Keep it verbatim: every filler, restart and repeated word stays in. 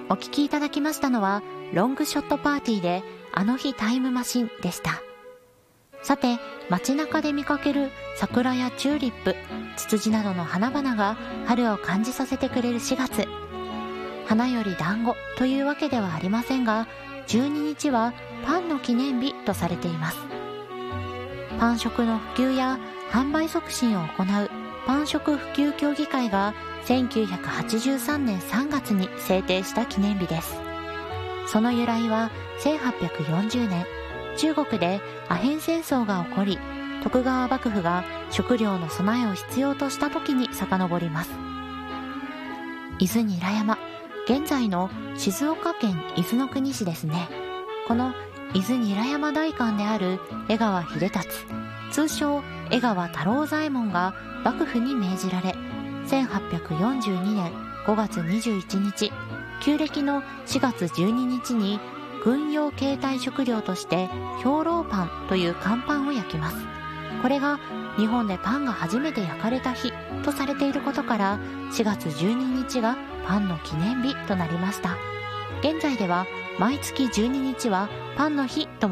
お聴きいただきましたのはロングショットパーティーであの日タイムマシンでした。さて、街中で見かける桜やチューリップ、ツツジなどの花々が春を感じさせてくれるしがつ。花より団子というわけではありませんが、じゅうににちはパンの記念日とされています。パン食の普及や販売促進を行うパン食普及協議会がせんきゅうひゃくはちじゅうさんねんさんがつに制定した記念日です。その由来はせんはっぴゃくよんじゅうねん、中国でアヘン戦争が起こり、徳川幕府が食料の備えを必要とした時に遡ります。伊豆韮山、現在の静岡県伊豆の国市ですね。この伊豆韮山代官である江川秀達、通称江川太郎左衛門が幕府に命じられ、せんはっぴゃくよんじゅうにねんごがつにじゅういちにち、旧暦のしがつじゅうににちに軍用携帯食料として兵糧パンという乾パンを焼きます。これが日本でパンが初めて焼かれた日とされていることから、しがつじゅうににちがパンの記念日となりました。現在では毎月じゅうににちはパンの日と